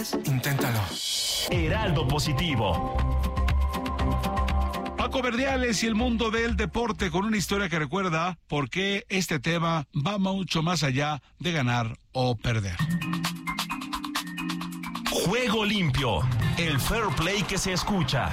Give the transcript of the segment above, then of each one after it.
puedes, inténtalo. Heraldo Positivo. Paco Verdiales y el mundo del deporte con una historia que recuerda por qué este tema va mucho más allá de ganar o perder. Juego limpio, el fair play que se escucha.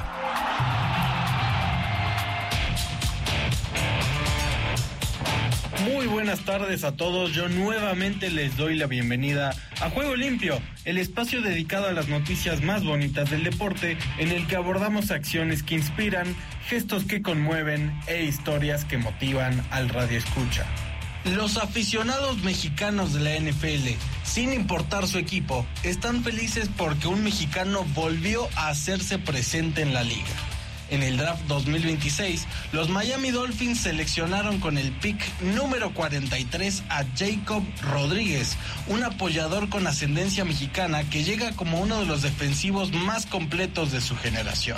Muy buenas tardes a todos, yo nuevamente les doy la bienvenida a Juego Limpio, el espacio dedicado a las noticias más bonitas del deporte, en el que abordamos acciones que inspiran, gestos que conmueven e historias que motivan al radioescucha. Los aficionados mexicanos de la NFL, sin importar su equipo, están felices porque un mexicano volvió a hacerse presente en la liga. En el draft 2026, los Miami Dolphins seleccionaron con el pick número 43 a Jacob Rodríguez, un apoyador con ascendencia mexicana que llega como uno de los defensivos más completos de su generación.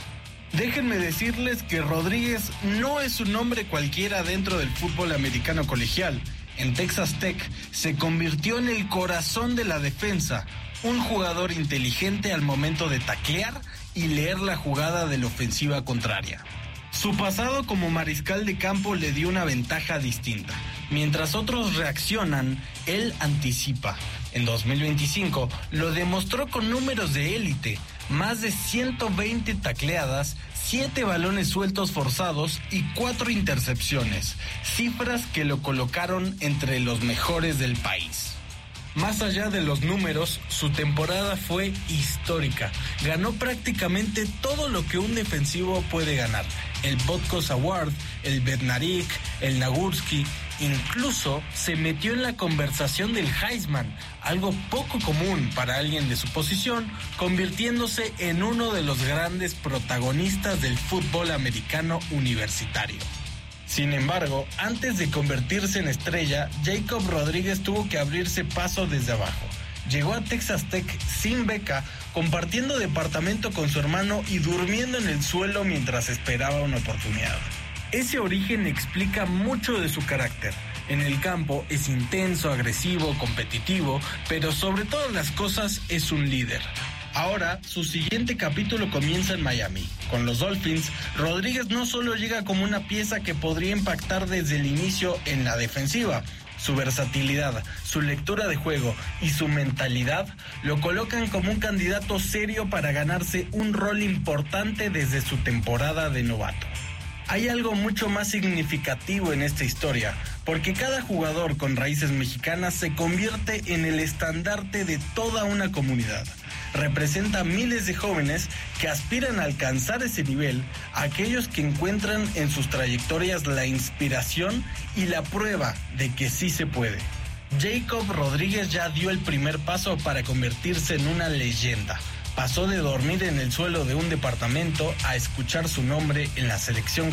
Déjenme decirles que Rodríguez no es un nombre cualquiera dentro del fútbol americano colegial. En Texas Tech se convirtió en el corazón de la defensa, un jugador inteligente al momento de taclear y leer la jugada de la ofensiva contraria. Su pasado como mariscal de campo le dio una ventaja distinta. Mientras otros reaccionan, él anticipa. En 2025 lo demostró con números de élite, más de 120 tacleadas, 7 balones sueltos forzados y 4 intercepciones, cifras que lo colocaron entre los mejores del país. Más allá de los números, su temporada fue histórica. Ganó prácticamente todo lo que un defensivo puede ganar. El Butkus Award, el Bednarik, el Nagurski. Incluso se metió en la conversación del Heisman, algo poco común para alguien de su posición, convirtiéndose en uno de los grandes protagonistas del fútbol americano universitario. Sin embargo, antes de convertirse en estrella, Jacob Rodríguez tuvo que abrirse paso desde abajo. Llegó a Texas Tech sin beca, compartiendo departamento con su hermano y durmiendo en el suelo mientras esperaba una oportunidad. Ese origen explica mucho de su carácter. En el campo es intenso, agresivo, competitivo, pero sobre todas las cosas es un líder. Ahora, su siguiente capítulo comienza en Miami. Con los Dolphins, Rodríguez no solo llega como una pieza que podría impactar desde el inicio en la defensiva. Su versatilidad, su lectura de juego y su mentalidad lo colocan como un candidato serio para ganarse un rol importante desde su temporada de novato. Hay algo mucho más significativo en esta historia, porque cada jugador con raíces mexicanas se convierte en el estandarte de toda una comunidad. Representa a miles de jóvenes que aspiran a alcanzar ese nivel, aquellos que encuentran en sus trayectorias la inspiración y la prueba de que sí se puede. Jacob Rodríguez ya dio el primer paso para convertirse en una leyenda. Pasó de dormir en el suelo de un departamento a escuchar su nombre en la selección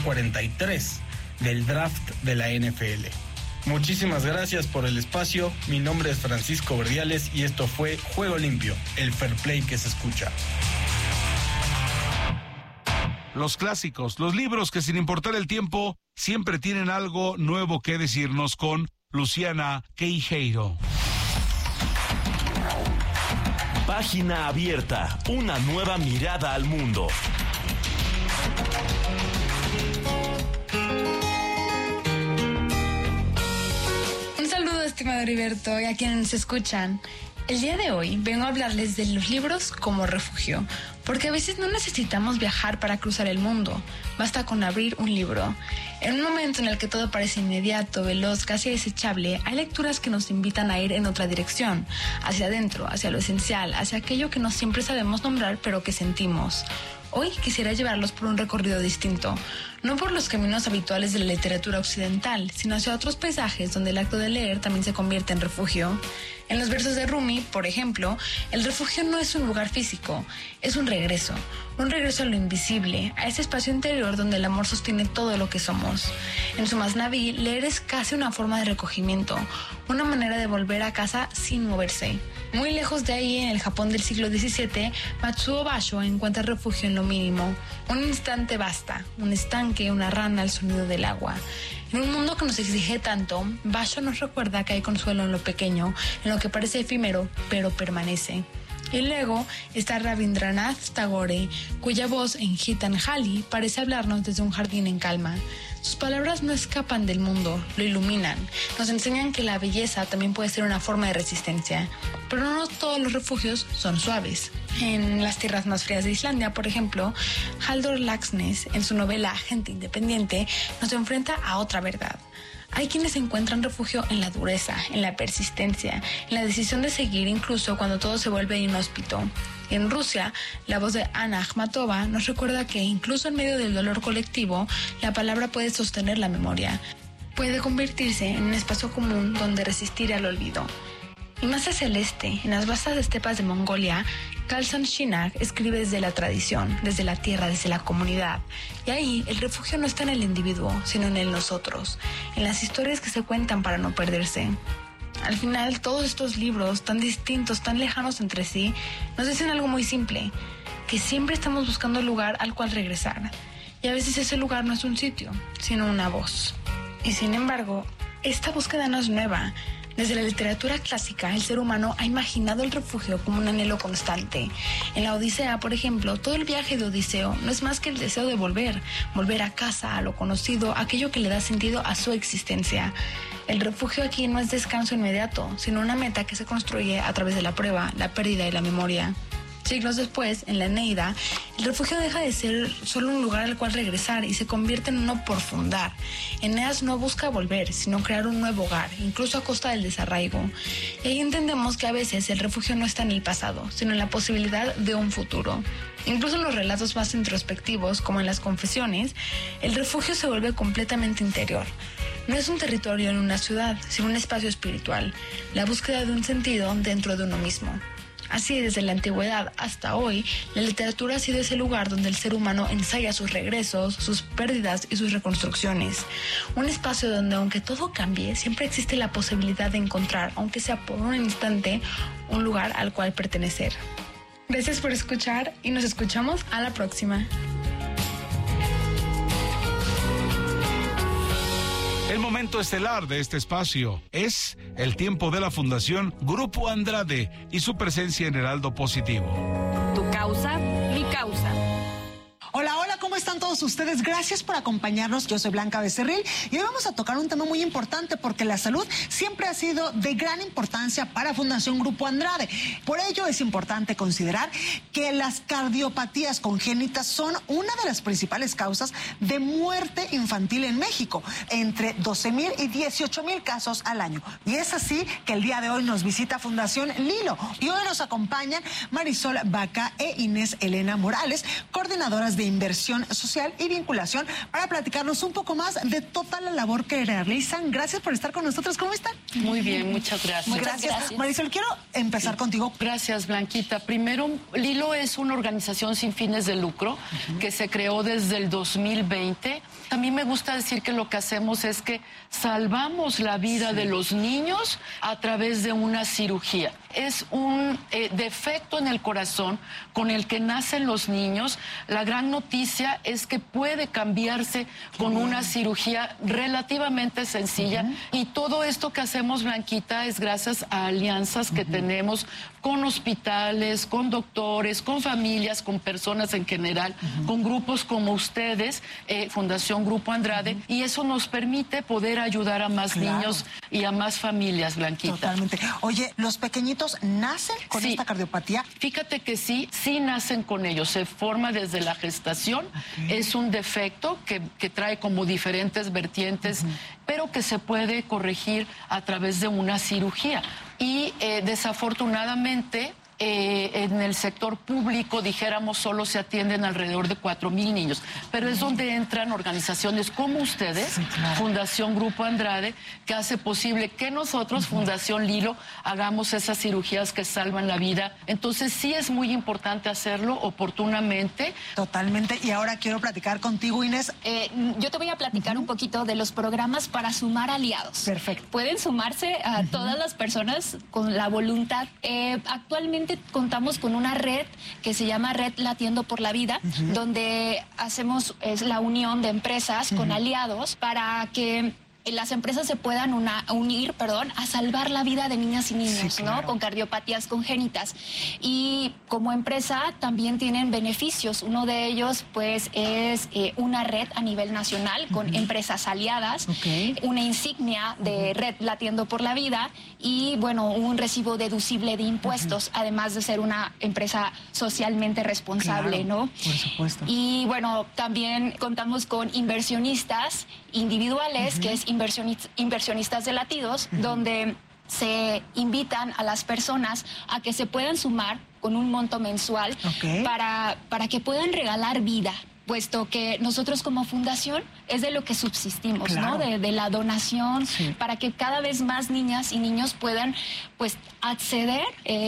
43 del draft de la NFL. Muchísimas gracias por el espacio. Mi nombre es Francisco Verdiales y esto fue Juego Limpio, el fair play que se escucha. Los clásicos, los libros que sin importar el tiempo siempre tienen algo nuevo que decirnos con Luciana Queijeiro. Página abierta, una nueva mirada al mundo. Un saludo, estimado Heriberto, y a quienes escuchan. El día de hoy vengo a hablarles de los libros como refugio, porque a veces no necesitamos viajar para cruzar el mundo, basta con abrir un libro. En un momento en el que todo parece inmediato, veloz, casi desechable, hay lecturas que nos invitan a ir en otra dirección, hacia adentro, hacia lo esencial, hacia aquello que no siempre sabemos nombrar, pero que sentimos. Hoy quisiera llevarlos por un recorrido distinto, no por los caminos habituales de la literatura occidental, sino hacia otros paisajes donde el acto de leer también se convierte en refugio. En los versos de Rumi, por ejemplo, el refugio no es un lugar físico, es un regreso a lo invisible, a ese espacio interior donde el amor sostiene todo lo que somos. En su Masnaví, leer es casi una forma de recogimiento, una manera de volver a casa sin moverse. Muy lejos de ahí, en el Japón del siglo XVII, Matsuo Basho encuentra refugio en lo mínimo. Un instante basta, un estanque, una rana, el sonido del agua. En un mundo que nos exige tanto, Basho nos recuerda que hay consuelo en lo pequeño, en lo que parece efímero, pero permanece. Y luego está Rabindranath Tagore, cuya voz en Gitanjali parece hablarnos desde un jardín en calma. Sus palabras no escapan del mundo, lo iluminan. Nos enseñan que la belleza también puede ser una forma de resistencia. Pero no todos los refugios son suaves. En las tierras más frías de Islandia, por ejemplo, Halldór Laxness, en su novela Gente Independiente, nos enfrenta a otra verdad. Hay quienes encuentran refugio en la dureza, en la persistencia, en la decisión de seguir incluso cuando todo se vuelve inhóspito. En Rusia, la voz de Anna Akhmatova nos recuerda que incluso en medio del dolor colectivo, la palabra puede sostener la memoria. Puede convertirse en un espacio común donde resistir al olvido. Y más hacia el este, en las vastas estepas de Mongolia, Khalsan Shinak escribe desde la tradición, desde la tierra, desde la comunidad. Y ahí el refugio no está en el individuo, sino en el nosotros, en las historias que se cuentan para no perderse. Al final, todos estos libros, tan distintos, tan lejanos entre sí, nos dicen algo muy simple, que siempre estamos buscando un lugar al cual regresar. Y a veces ese lugar no es un sitio, sino una voz. Y sin embargo, esta búsqueda no es nueva. Desde la literatura clásica, el ser humano ha imaginado el refugio como un anhelo constante. En la Odisea, por ejemplo, todo el viaje de Odiseo no es más que el deseo de volver a casa, a lo conocido, aquello que le da sentido a su existencia. El refugio aquí no es descanso inmediato, sino una meta que se construye a través de la prueba, la pérdida y la memoria. Siglos después, en la Eneida, el refugio deja de ser solo un lugar al cual regresar y se convierte en uno por fundar. Eneas no busca volver, sino crear un nuevo hogar, incluso a costa del desarraigo. Y ahí entendemos que a veces el refugio no está en el pasado, sino en la posibilidad de un futuro. Incluso en los relatos más introspectivos, como en las confesiones, el refugio se vuelve completamente interior. No es un territorio en una ciudad, sino un espacio espiritual, la búsqueda de un sentido dentro de uno mismo. Así, desde la antigüedad hasta hoy, la literatura ha sido ese lugar donde el ser humano ensaya sus regresos, sus pérdidas y sus reconstrucciones. Un espacio donde, aunque todo cambie, siempre existe la posibilidad de encontrar, aunque sea por un instante, un lugar al cual pertenecer. Gracias por escuchar y nos escuchamos a la próxima. El momento estelar de este espacio es el tiempo de la Fundación Grupo Andrade y su presencia en Heraldo Positivo. Tu causa, mi causa. Hola, hola, ¿cómo están todos ustedes? Gracias por acompañarnos. Yo soy Blanca Becerril y hoy vamos a tocar un tema muy importante porque la salud siempre ha sido de gran importancia para Fundación Grupo Andrade. Por ello es importante considerar que las cardiopatías congénitas son una de las principales causas de muerte infantil en México, entre 12,000 y 18,000 casos al año. Y es así que el día de hoy nos visita Fundación Lilo y hoy nos acompañan Marisol Vaca e Inés Elena Morales, coordinadoras de Inversión Social y Vinculación, para platicarnos un poco más de toda la labor que realizan. Gracias por estar con nosotros. ¿Cómo están? Muy bien, muchas gracias. Muchas gracias. Marisol, quiero empezar contigo. Gracias, Blanquita. Primero, Lilo es una organización sin fines de lucro que se creó desde el 2020. A mí me gusta decir que lo que hacemos es que salvamos la vida de los niños a través de una cirugía. Es un defecto en el corazón con el que nacen los niños. La gran noticia es que puede cambiarse con una cirugía relativamente sencilla. Y todo esto que hacemos, Blanquita, es gracias a alianzas que tenemos con hospitales, con doctores, con familias, con personas en general, con grupos como ustedes, Fundación Grupo Andrade, y eso nos permite poder ayudar a más niños y a más familias, Blanquita. Totalmente. Oye, ¿los pequeñitos nacen con esta cardiopatía? Fíjate que sí nacen con ellos. Se forma desde la gestación. Es un defecto que trae como diferentes vertientes, pero que se puede corregir a través de una cirugía. Y desafortunadamente, en el sector público, dijéramos, solo se atienden alrededor de 4,000 niños. Pero es donde entran organizaciones como ustedes, Fundación Grupo Andrade, que hace posible que nosotros, Fundación Lilo, hagamos esas cirugías que salvan la vida. Entonces sí es muy importante hacerlo oportunamente. Totalmente. Y ahora quiero platicar contigo, Inés. Yo te voy a platicar un poquito de los programas para sumar aliados. Perfecto. Pueden sumarse a todas las personas con la voluntad. Actualmente contamos con una red que se llama Red Latiendo por la Vida, donde hacemos la unión de empresas con aliados para que las empresas se puedan unir, a salvar la vida de niñas y niños, Sí, claro. ¿no? Con cardiopatías congénitas. Y como empresa también tienen beneficios. Uno de ellos, pues, es una red a nivel nacional con empresas aliadas, una insignia de Red Latiendo por la Vida y, bueno, un recibo deducible de impuestos, además de ser una empresa socialmente responsable, Claro, ¿no? por supuesto. Y, bueno, también contamos con inversionistas individuales, que es inversionistas de latidos, donde se invitan a las personas a que se puedan sumar con un monto mensual para que puedan regalar vida, puesto que nosotros como fundación es de lo que subsistimos, Claro. ¿no? De la donación, para que cada vez más niñas y niños puedan, pues, acceder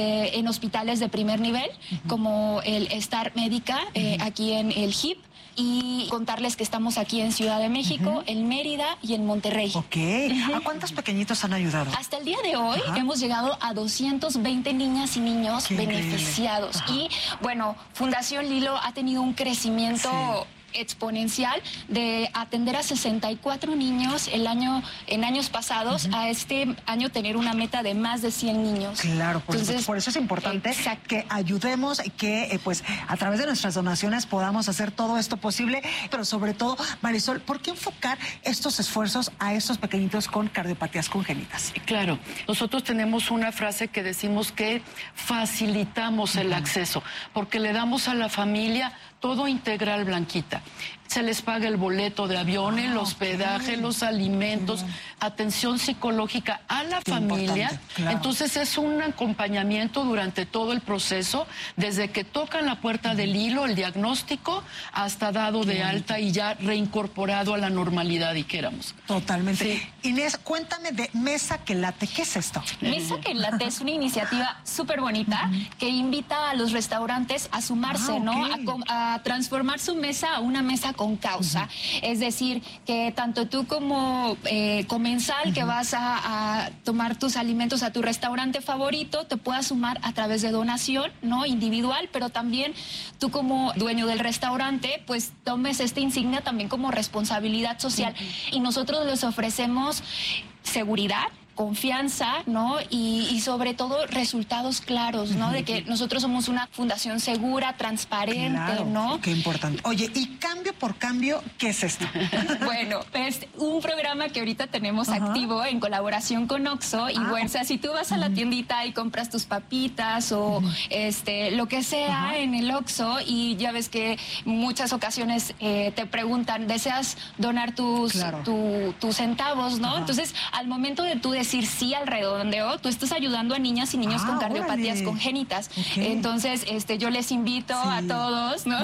en hospitales de primer nivel, como el Star Médica, aquí en el HIP, y contarles que estamos aquí en Ciudad de México, en Mérida y en Monterrey. ¿A cuántos pequeñitos han ayudado? Hasta el día de hoy hemos llegado a 220 niñas y niños Qué beneficiados. Y, bueno, Fundación Lilo ha tenido un crecimiento exponencial de atender a 64 niños en años pasados, a este año tener una meta de más de 100 niños. Claro, por eso es importante que ayudemos, que pues a través de nuestras donaciones podamos hacer todo esto posible, pero sobre todo, Marisol, ¿por qué enfocar estos esfuerzos a estos pequeñitos con cardiopatías congénitas? Claro, nosotros tenemos una frase que decimos que facilitamos el acceso, porque le damos a la familia todo integral, Blanquita. Se les paga el boleto de avión, el hospedaje, los alimentos, atención psicológica a la familia. Claro. Entonces es un acompañamiento durante todo el proceso, desde que tocan la puerta del hilo, el diagnóstico, hasta dado de alta y ya reincorporado a la normalidad, dijéramos. Totalmente. Sí. Inés, cuéntame de Mesa que Late. ¿Qué es esto? Mesa que Late es una iniciativa súper bonita que invita a los restaurantes a sumarse, ¿no? A transformar su mesa a una mesa con causa. Es decir, que tanto tú como comensal que vas a tomar tus alimentos a tu restaurante favorito, te puedas sumar a través de donación, ¿no? Individual, pero también tú como dueño del restaurante, pues tomes esta insignia también como responsabilidad social. Y nosotros les ofrecemos seguridad, confianza, ¿no? Y sobre todo resultados claros, ¿no? De que nosotros somos una fundación segura, transparente, Claro, ¿no? qué importante. Oye, y cambio por cambio, ¿qué es esto? Bueno, es un programa que ahorita tenemos activo en colaboración con Oxxo. Y bueno, o sea, si tú vas a la tiendita y compras tus papitas o lo que sea en el Oxxo, y ya ves que muchas ocasiones te preguntan, ¿deseas donar tus centavos, no? Entonces, al momento de tú decir sí al redondeo, tú estás ayudando a niñas y niños con cardiopatías órale. congénitas. Entonces, yo les invito a todos, ¿no?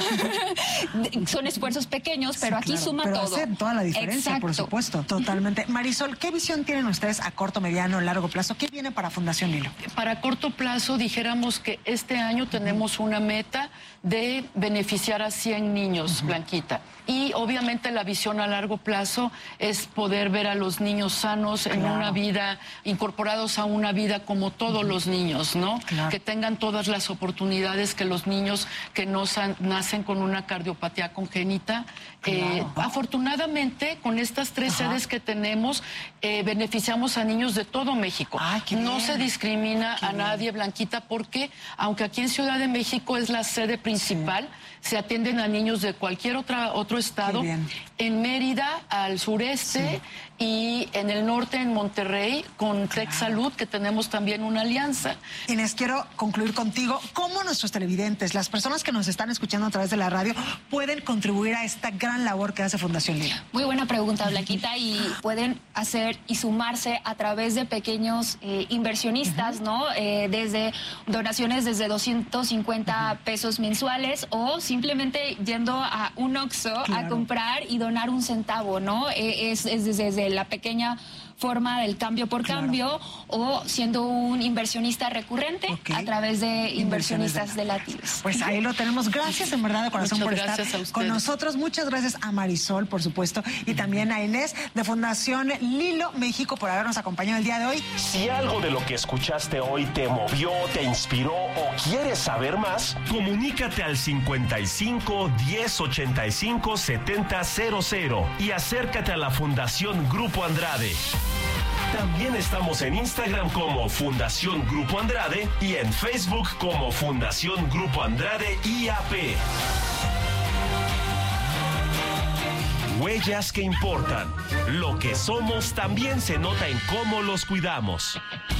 Son esfuerzos pequeños, pero aquí suma pero todo. hace toda la diferencia, por Exacto. supuesto. Totalmente. Marisol, ¿qué visión tienen ustedes a corto, mediano, largo plazo? ¿Qué viene para Fundación Lilo? Para corto plazo, dijéramos que este año tenemos una meta de beneficiar a 100 niños, Blanquita. Y obviamente la visión a largo plazo es poder ver a los niños sanos en una vida, incorporados a una vida como todos los niños, ¿no? Claro. Que tengan todas las oportunidades que los niños que nacen con una cardiopatía congénita. Afortunadamente, con estas 3 sedes que tenemos, beneficiamos a niños de todo México. No se discrimina a nadie, Blanquita, porque aunque aquí en Ciudad de México es la sede principal, se atienden a niños de cualquier otro estado. En Mérida, al sureste, y en el norte, en Monterrey, con Tec Salud, que tenemos también una alianza. Inés, quiero concluir contigo. ¿Cómo nuestros televidentes, las personas que nos están escuchando a través de la radio, pueden contribuir a esta gran labor que hace Fundación Lilo? Muy buena pregunta, Blanquita, y pueden hacer y sumarse a través de pequeños inversionistas, ¿no? Desde donaciones desde 250 pesos mensuales, o simplemente yendo a un Oxxo a comprar y donar un centavo, ¿no? Es desde la pequeña forma del cambio por cambio o siendo un inversionista recurrente a través de inversionistas de latinos. Pues ahí lo tenemos. Gracias en verdad de corazón por estar con nosotros. Muchas gracias a Marisol, por supuesto, y también a Inés de Fundación Lilo México por habernos acompañado el día de hoy. Si algo de lo que escuchaste hoy te movió, te inspiró o quieres saber más, comunícate al 55 10 85 70 00 y acércate a la Fundación Grupo Andrade. También estamos en Instagram como Fundación Grupo Andrade y en Facebook como Fundación Grupo Andrade IAP. Huellas que importan. Lo que somos también se nota en cómo los cuidamos.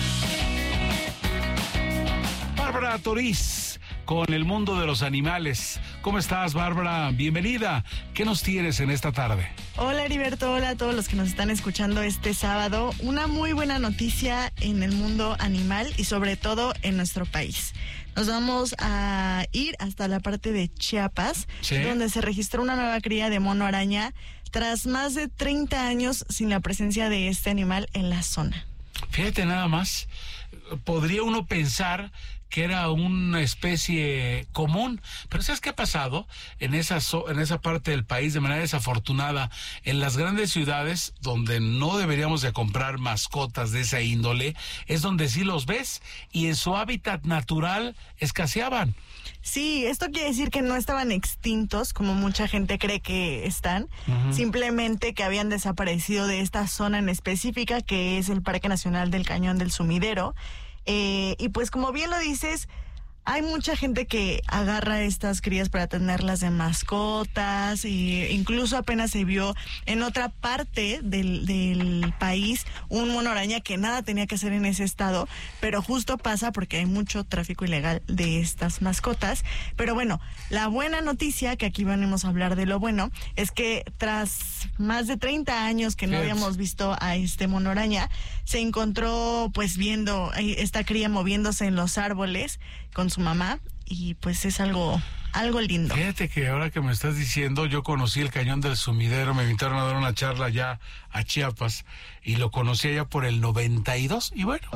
Bárbara Toriz, con el mundo de los animales. ¿Cómo estás, Bárbara? Bienvenida. ¿Qué nos tienes en esta tarde? Hola, Heriberto. Hola a todos los que nos están escuchando este sábado. Una muy buena noticia en el mundo animal y sobre todo en nuestro país. Nos vamos a ir hasta la parte de Chiapas, donde se registró una nueva cría de mono araña tras más de 30 años sin la presencia de este animal en la zona. Fíjate nada más, podría uno pensar que era una especie común, pero ¿sabes qué ha pasado en esa parte del país de manera desafortunada? En las grandes ciudades donde no deberíamos de comprar mascotas de esa índole, es donde sí los ves y en su hábitat natural escaseaban. Sí, esto quiere decir que no estaban extintos, como mucha gente cree que están, simplemente que habían desaparecido de esta zona en específica, que es el Parque Nacional del Cañón del Sumidero. Y pues como bien lo dices, hay mucha gente que agarra estas crías para tenerlas de mascotas, e incluso apenas se vio en otra parte del país un mono araña que nada tenía que hacer en ese estado, pero justo pasa porque hay mucho tráfico ilegal de estas mascotas. Pero bueno, la buena noticia, que aquí venimos a hablar de lo bueno, es que tras más de 30 años que no habíamos visto a este mono araña, se encontró pues viendo esta cría moviéndose en los árboles con su mamá, y pues es algo lindo. Fíjate que ahora que me estás diciendo, yo conocí el Cañón del Sumidero, me invitaron a dar una charla allá a Chiapas y lo conocí allá por el 92, y bueno,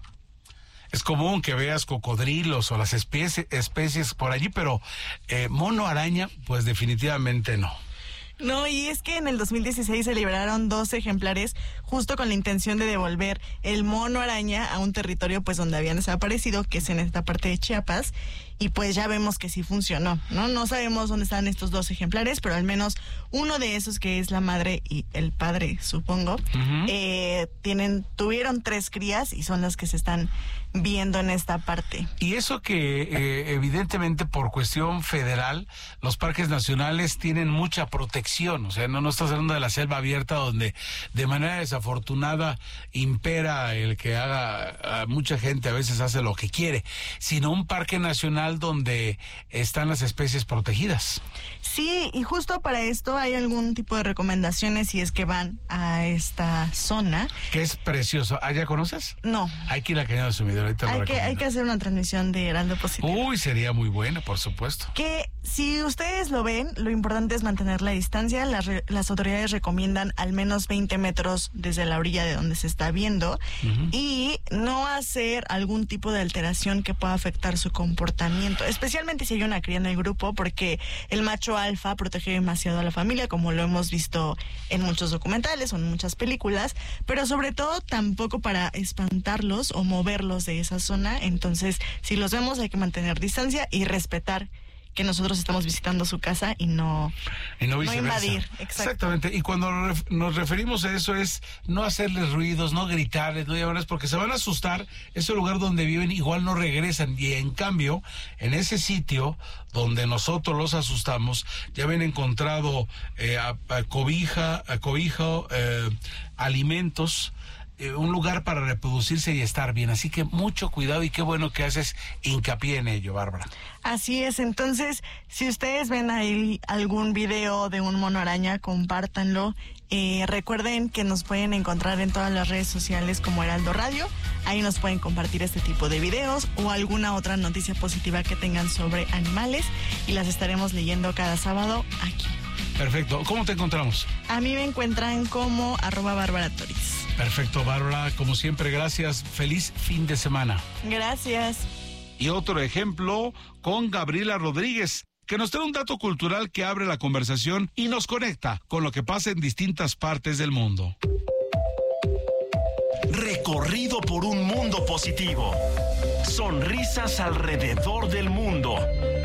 es común que veas cocodrilos o las especies por allí, pero mono araña, pues definitivamente no. No, y es que en el 2016 se liberaron 2 ejemplares justo con la intención de devolver el mono araña a un territorio pues donde habían desaparecido, que es en esta parte de Chiapas, y pues ya vemos que sí funcionó, ¿no? No sabemos dónde están estos 2 ejemplares, pero al menos uno de esos, que es la madre y el padre, supongo, tuvieron 3 crías y son las que se están viendo en esta parte. Y eso que evidentemente por cuestión federal los parques nacionales tienen mucha protección, o sea, no estás hablando de la selva abierta donde de manera desafortunada impera el que haga, mucha gente a veces hace lo que quiere, sino un parque nacional donde están las especies protegidas. Sí, y justo para esto hay algún tipo de recomendaciones si es que van a esta zona. Que es precioso. ¿Ya conoces? No. Hay que ir a Cañón del Sumidero. Hay que hacer una transmisión de Heraldo Positivo. Uy, sería muy buena, por supuesto. Que si ustedes lo ven, lo importante es mantener la distancia. Las autoridades recomiendan al menos 20 metros desde la orilla de donde se está viendo, y no hacer algún tipo de alteración que pueda afectar su comportamiento, especialmente si hay una cría en el grupo, porque el macho alfa protege demasiado a la familia, como lo hemos visto en muchos documentales o en muchas películas, pero sobre todo tampoco para espantarlos o moverlos de esa zona. Entonces, si los vemos, hay que mantener distancia y respetar que nosotros estamos visitando su casa y no invadir. Exactamente. Y cuando nos referimos a eso es no hacerles ruidos, no gritarles, no llamarles, porque se van a asustar. Ese lugar donde viven igual no regresan, y en cambio en ese sitio donde nosotros los asustamos ya habían encontrado cobija, alimentos, un lugar para reproducirse y estar bien. Así que mucho cuidado, y qué bueno que haces hincapié en ello, Bárbara. Así es. Entonces, si ustedes ven ahí algún video de un mono araña, compártanlo. Recuerden que nos pueden encontrar en todas las redes sociales como Heraldo Radio. Ahí nos pueden compartir este tipo de videos o alguna otra noticia positiva que tengan sobre animales, y las estaremos leyendo cada sábado aquí. Perfecto. ¿Cómo te encontramos? A mí me encuentran como @Bárbara Toriz. Perfecto, Bárbara. Como siempre, gracias. Feliz fin de semana. Gracias. Y otro ejemplo con Gabriela Rodríguez, que nos trae un dato cultural que abre la conversación y nos conecta con lo que pasa en distintas partes del mundo. Recorrido por un mundo positivo. Sonrisas alrededor del mundo.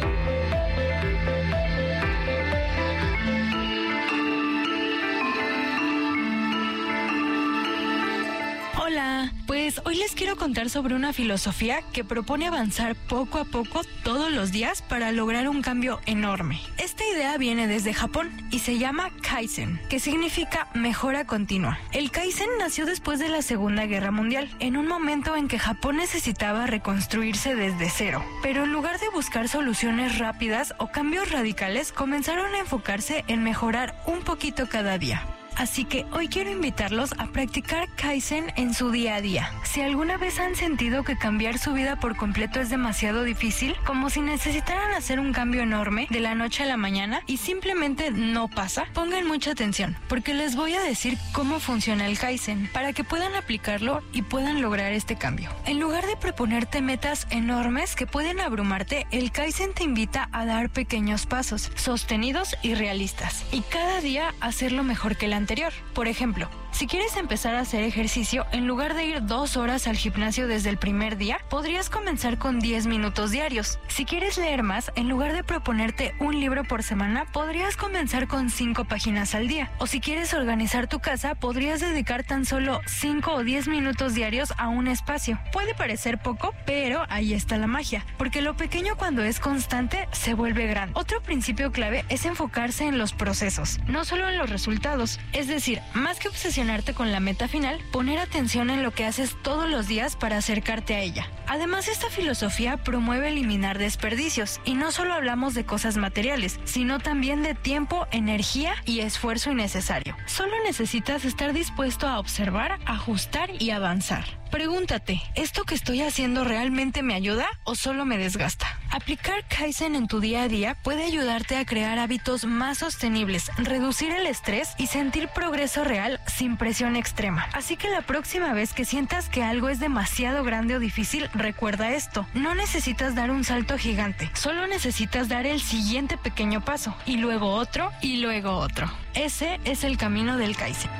Hola, pues hoy les quiero contar sobre una filosofía que propone avanzar poco a poco todos los días para lograr un cambio enorme. Esta idea viene desde Japón y se llama Kaizen, que significa mejora continua. El Kaizen nació después de la Segunda Guerra Mundial, en un momento en que Japón necesitaba reconstruirse desde cero. Pero en lugar de buscar soluciones rápidas o cambios radicales, comenzaron a enfocarse en mejorar un poquito cada día. Así que hoy quiero invitarlos a practicar Kaizen en su día a día. Si alguna vez han sentido que cambiar su vida por completo es demasiado difícil, como si necesitaran hacer un cambio enorme de la noche a la mañana y simplemente no pasa, pongan mucha atención, porque les voy a decir cómo funciona el Kaizen para que puedan aplicarlo y puedan lograr este cambio. En lugar de proponerte metas enormes que pueden abrumarte, el Kaizen te invita a dar pequeños pasos, sostenidos y realistas, y cada día hacerlo mejor que el anterior. Por ejemplo, si quieres empezar a hacer ejercicio, en lugar de ir 2 horas al gimnasio desde el primer día, podrías comenzar con 10 minutos diarios. Si quieres leer más, en lugar de proponerte un libro por semana, podrías comenzar con 5 páginas al día. O si quieres organizar tu casa, podrías dedicar tan solo 5 o 10 minutos diarios a un espacio. Puede parecer poco, pero ahí está la magia, porque lo pequeño cuando es constante se vuelve grande. Otro principio clave es enfocarse en los procesos, no solo en los resultados. Es decir, más que obsesionarte con la meta final, poner atención en lo que haces todos los días para acercarte a ella. Además, esta filosofía promueve eliminar desperdicios, y no solo hablamos de cosas materiales, sino también de tiempo, energía y esfuerzo innecesario. Solo necesitas estar dispuesto a observar, ajustar y avanzar. Pregúntate, ¿esto que estoy haciendo realmente me ayuda o solo me desgasta? Aplicar Kaizen en tu día a día puede ayudarte a crear hábitos más sostenibles, reducir el estrés y sentir progreso real sin presión extrema. Así que la próxima vez que sientas que algo es demasiado grande o difícil, recuerda esto: no necesitas dar un salto gigante, solo necesitas dar el siguiente pequeño paso, y luego otro, y luego otro. Ese es el camino del Kaizen.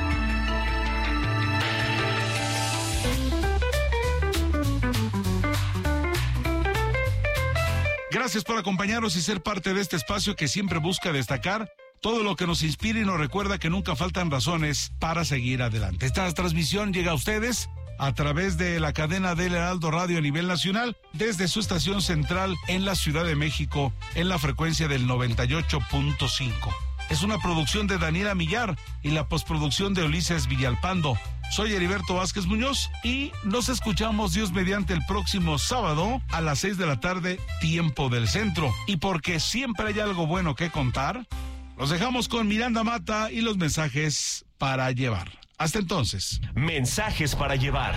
Gracias por acompañarnos y ser parte de este espacio que siempre busca destacar todo lo que nos inspira y nos recuerda que nunca faltan razones para seguir adelante. Esta transmisión llega a ustedes a través de la cadena del Heraldo Radio a nivel nacional, desde su estación central en la Ciudad de México, en la frecuencia del 98.5. Es una producción de Daniela Millar y la postproducción de Ulises Villalpando. Soy Heriberto Vázquez Muñoz y nos escuchamos, Dios mediante, el próximo sábado a las 6 de la tarde, tiempo del centro. Y porque siempre hay algo bueno que contar, los dejamos con Miranda Mata y los mensajes para llevar. Hasta entonces. Mensajes para llevar.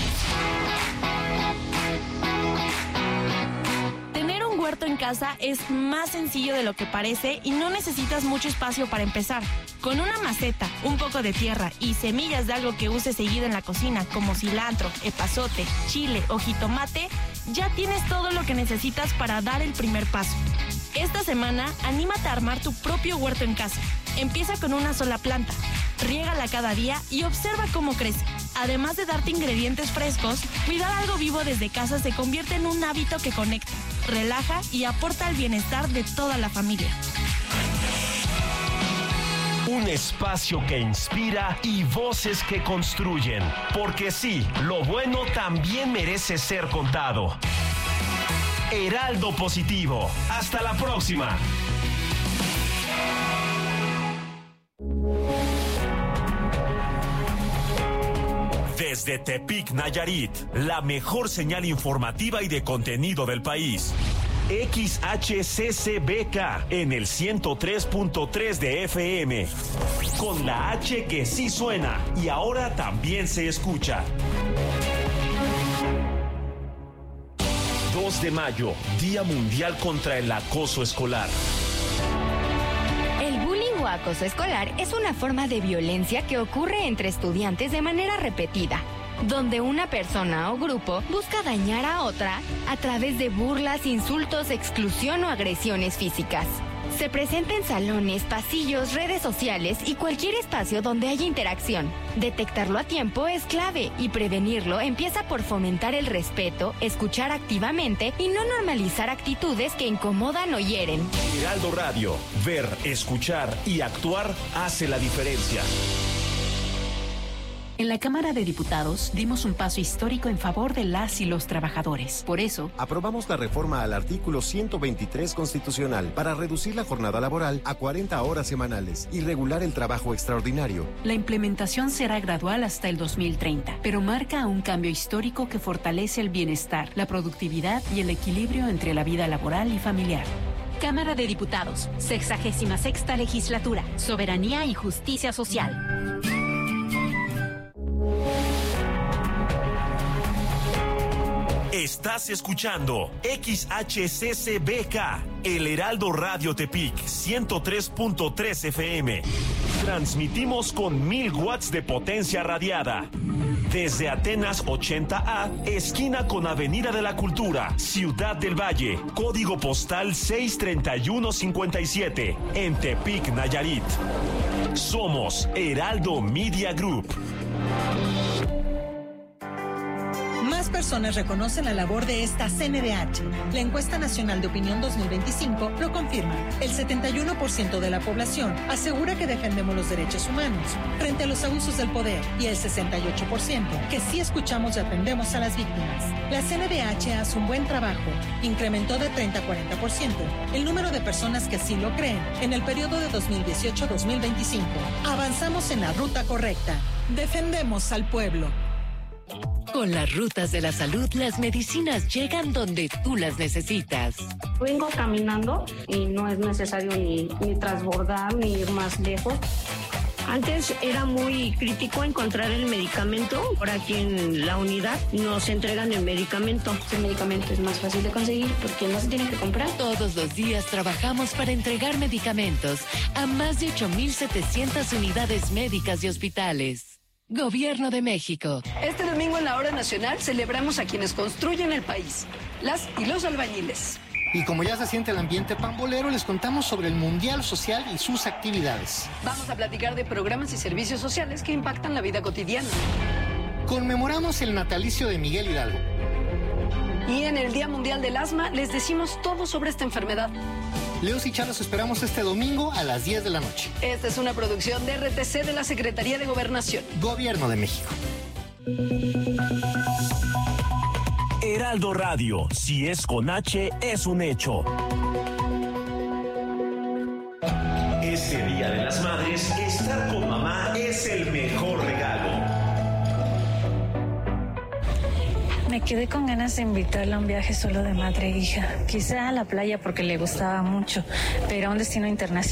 Huerto en casa es más sencillo de lo que parece y no necesitas mucho espacio para empezar. Con una maceta, un poco de tierra y semillas de algo que uses seguido en la cocina, como cilantro, epazote, chile o jitomate, ya tienes todo lo que necesitas para dar el primer paso. Esta semana, anímate a armar tu propio huerto en casa. Empieza con una sola planta, riégala cada día y observa cómo crece. Además de darte ingredientes frescos, cuidar algo vivo desde casa se convierte en un hábito que conecta, relaja y aporta al bienestar de toda la familia. Un espacio que inspira y voces que construyen. Porque sí, lo bueno también merece ser contado. Heraldo Positivo. Hasta la próxima. Desde Tepic, Nayarit, la mejor señal informativa y de contenido del país. XHCCBK en el 103.3 de FM. Con la H que sí suena y ahora también se escucha. 2 de mayo, Día Mundial contra el Acoso Escolar. El bullying o acoso escolar es una forma de violencia que ocurre entre estudiantes de manera repetida, donde una persona o grupo busca dañar a otra a través de burlas, insultos, exclusión o agresiones físicas. Se presenta en salones, pasillos, redes sociales y cualquier espacio donde haya interacción. Detectarlo a tiempo es clave y prevenirlo empieza por fomentar el respeto, escuchar activamente y no normalizar actitudes que incomodan o hieren. Heraldo Radio, ver, escuchar y actuar hace la diferencia. En la Cámara de Diputados dimos un paso histórico en favor de las y los trabajadores. Por eso, aprobamos la reforma al artículo 123 constitucional para reducir la jornada laboral a 40 horas semanales y regular el trabajo extraordinario. La implementación será gradual hasta el 2030, pero marca un cambio histórico que fortalece el bienestar, la productividad y el equilibrio entre la vida laboral y familiar. Cámara de Diputados, 66ª legislatura, soberanía y justicia social. Estás escuchando XHCCBK, El Heraldo Radio Tepic, 103.3 FM. Transmitimos con 1000 watts de potencia radiada. Desde Atenas 80A, esquina con Avenida de la Cultura, Ciudad del Valle, código postal 63157, en Tepic, Nayarit. Somos Heraldo Media Group. Más personas reconocen la labor de esta CNDH. La encuesta nacional de opinión 2025 lo confirma. El 71% de la población asegura que defendemos los derechos humanos frente a los abusos del poder y el 68% que sí escuchamos y atendemos a las víctimas. La CNDH hace un buen trabajo. Incrementó de 30 a 40% el número de personas que así lo creen en el periodo de 2018-2025. Avanzamos en la ruta correcta. Defendemos al pueblo. Con las rutas de la salud, las medicinas llegan donde tú las necesitas. Vengo caminando y no es necesario ni transbordar ni ir más lejos. Antes era muy crítico encontrar el medicamento. Por aquí en la unidad nos entregan el medicamento. El medicamento es más fácil de conseguir porque no se tiene que comprar. Todos los días trabajamos para entregar medicamentos a más de 8,700 unidades médicas y hospitales. Gobierno de México. Este domingo en la Hora Nacional celebramos a quienes construyen el país, las y los albañiles. Y como ya se siente el ambiente pambolero, les contamos sobre el Mundial Social y sus actividades. Vamos a platicar de programas y servicios sociales que impactan la vida cotidiana. Conmemoramos el natalicio de Miguel Hidalgo. Y en el Día Mundial del Asma les decimos todo sobre esta enfermedad. Leos y Chá los esperamos este domingo a las 10 de la noche. Esta es una producción de RTC de la Secretaría de Gobernación. Gobierno de México. Heraldo Radio, si es con H, es un hecho. Este Día de las Madres, estar con mamá es el mejor regalo. Me quedé con ganas de invitarla a un viaje solo de madre e hija. Quizá a la playa porque le gustaba mucho, pero a un destino internacional.